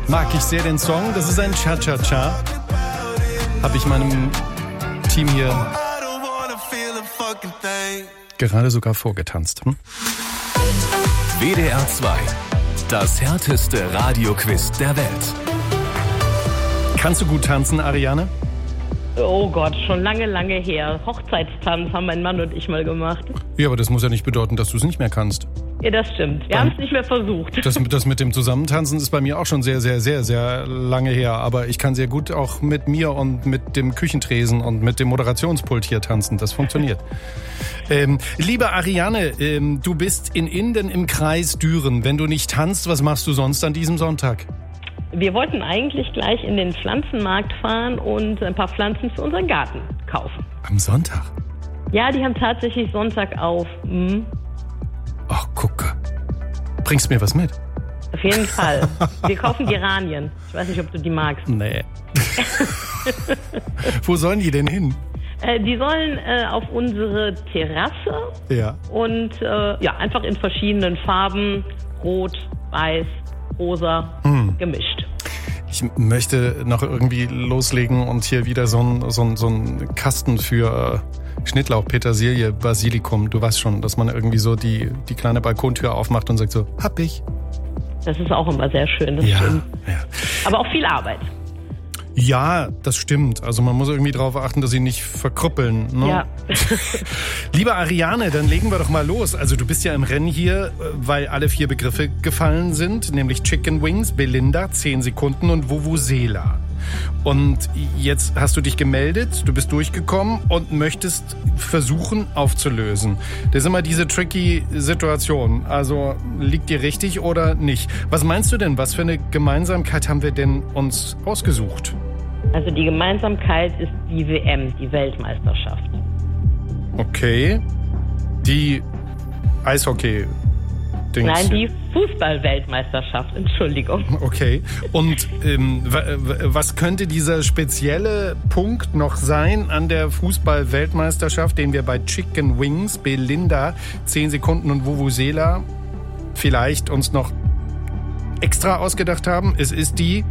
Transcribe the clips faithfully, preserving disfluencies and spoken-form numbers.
Mag ich sehr den Song. Das ist ein Cha-Cha-Cha. Habe ich meinem Team hier gerade sogar vorgetanzt. Hm? W D R zwei. Das härteste Radioquiz der Welt. Kannst du gut tanzen, Ariane? Oh Gott, schon lange, lange her. Hochzeitstanz haben mein Mann und ich mal gemacht. Ja, aber das muss ja nicht bedeuten, dass du es nicht mehr kannst. Ja, das stimmt. Wir haben es nicht mehr versucht. Das, das mit dem Zusammentanzen ist bei mir auch schon sehr, sehr, sehr, sehr lange her. Aber ich kann sehr gut auch mit mir und mit dem Küchentresen und mit dem Moderationspult hier tanzen. Das funktioniert. ähm, liebe Ariane, ähm, du bist in Inden im Kreis Düren. Wenn du nicht tanzt, was machst du sonst an diesem Sonntag? Wir wollten eigentlich gleich in den Pflanzenmarkt fahren und ein paar Pflanzen für unseren Garten kaufen. Am Sonntag? Ja, die haben tatsächlich Sonntag auf. Hm. Ach, gucke. Bringst mir was mit? Auf jeden Fall. Wir kaufen Geranien. Ich weiß nicht, ob du die magst. Nee. Wo sollen die denn hin? Äh, die sollen äh, auf unsere Terrasse. Ja. Und äh, ja, einfach in verschiedenen Farben. Rot, weiß, rosa, hm. gemischt. Ich möchte noch irgendwie loslegen und hier wieder so ein, so ein, so ein Kasten für Schnittlauch, Petersilie, Basilikum. Du weißt schon, dass man irgendwie so die, die kleine Balkontür aufmacht und sagt so, hab ich. Das ist auch immer sehr schön, das ja, stimmt. Ja. Aber auch viel Arbeit. Ja, das stimmt. Also man muss irgendwie darauf achten, dass sie nicht verkrüppeln. Ne? Ja. Liebe Ariane, dann legen wir doch mal los. Also du bist ja im Rennen hier, weil alle vier Begriffe gefallen sind, nämlich Chicken Wings, Belinda, zehn Sekunden und Vuvuzela. Und jetzt hast du dich gemeldet, du bist durchgekommen und möchtest versuchen aufzulösen. Das ist immer diese tricky Situation. Also liegt dir richtig oder nicht? Was meinst du denn? Was für eine Gemeinsamkeit haben wir denn uns ausgesucht? Also die Gemeinsamkeit ist die W M, die Weltmeisterschaft. Okay. Die Eishockey. Dings. Nein, die Fußball-Weltmeisterschaft, Entschuldigung. Okay. Und ähm, was könnte dieser spezielle Punkt noch sein an der Fußball-Weltmeisterschaft, den wir bei Chicken Wings, Belinda, zehn Sekunden und Vuvuzela vielleicht uns noch extra ausgedacht haben? Es ist die...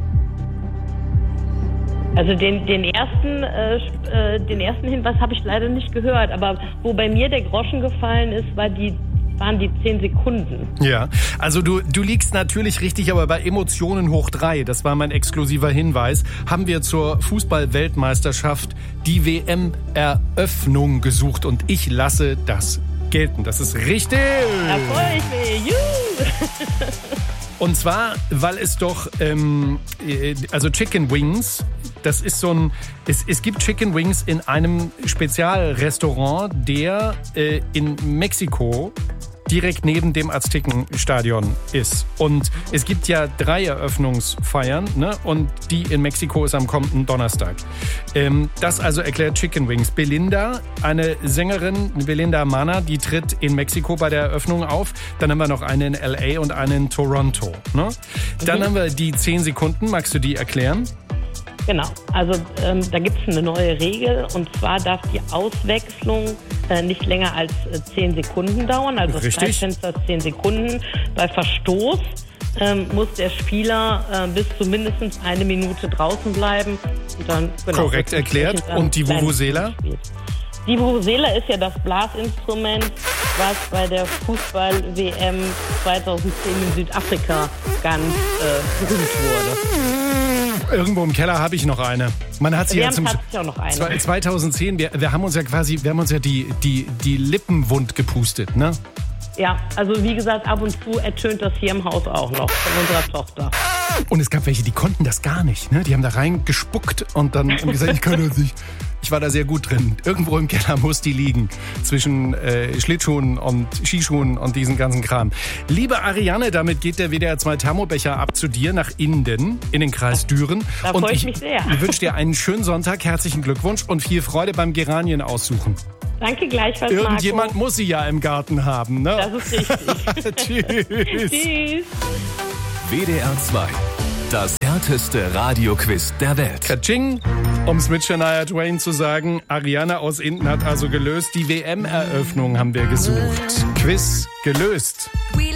Also den, den, ersten, äh, den ersten Hinweis habe ich leider nicht gehört, aber wo bei mir der Groschen gefallen ist, war die waren die zehn Sekunden. Ja, also du, du liegst natürlich richtig, aber bei Emotionen hoch drei, das war mein exklusiver Hinweis, haben wir zur Fußball-Weltmeisterschaft die W M-Eröffnung gesucht und ich lasse das gelten. Das ist richtig. Da freue ich mich. Juhu. Und zwar, weil es doch, ähm, also Chicken Wings, das ist so ein, es, es gibt Chicken Wings in einem Spezialrestaurant, der äh, in Mexiko direkt neben dem Aztekenstadion ist. Und es gibt ja drei Eröffnungsfeiern, ne? Und die in Mexiko ist am kommenden Donnerstag. Ähm, das also erklärt Chicken Wings. Belinda, eine Sängerin, Belinda Mana, die tritt in Mexiko bei der Eröffnung auf. Dann haben wir noch eine in L A und eine in Toronto. Ne? Dann mhm. haben wir die zehn Sekunden. Magst du die erklären? Genau, also ähm, da gibt es eine neue Regel und zwar darf die Auswechslung äh, nicht länger als äh, zehn Sekunden dauern, also das Zeitfenster ist zehn Sekunden. Bei Verstoß ähm, muss der Spieler äh, bis zu mindestens eine Minute draußen bleiben. Und dann, genau, korrekt erklärt. Und die Vuvuzela? Die Vuvuzela ist ja das Blasinstrument, was bei der Fußball-W M zweitausendzehn in Südafrika ganz äh, berühmt wurde. Irgendwo im Keller habe ich noch eine. Man hat sie wir ja haben zum tatsächlich auch noch eine. zweitausendzehn, wir, wir haben uns ja quasi, wir haben uns ja die, die, die Lippen wund gepustet, ne? Ja, also wie gesagt, ab und zu ertönt das hier im Haus auch noch von unserer Tochter. Und es gab welche, die konnten das gar nicht, ne? Die haben da reingespuckt und dann haben gesagt, ich kann das nicht. Ich war da sehr gut drin. Irgendwo im Keller muss die liegen. Zwischen äh, Schlittschuhen und Skischuhen und diesen ganzen Kram. Liebe Ariane, damit geht der W D R zwei Thermobecher ab zu dir nach Inden, in den Kreis Düren. Da freue ich mich sehr. Ich wünsche dir einen schönen Sonntag, herzlichen Glückwunsch und viel Freude beim Geranien aussuchen. Danke gleichfalls, Irgendjemand Marco. muss sie ja im Garten haben, ne? Das ist richtig. Tschüss. Tschüss. W D R zwei. Das härteste Radioquiz der Welt. Katsching! Um es mit Shania Twain zu sagen, Ariane aus Inden hat also gelöst. Die W M-Eröffnung haben wir gesucht. Quiz gelöst.